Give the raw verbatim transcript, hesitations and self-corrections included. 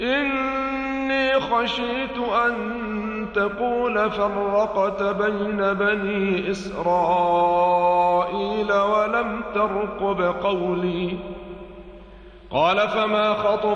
إني خشيت أن تقول فرقت بين بني إسرائيل ولم ترقب قولي. قال فما خطبك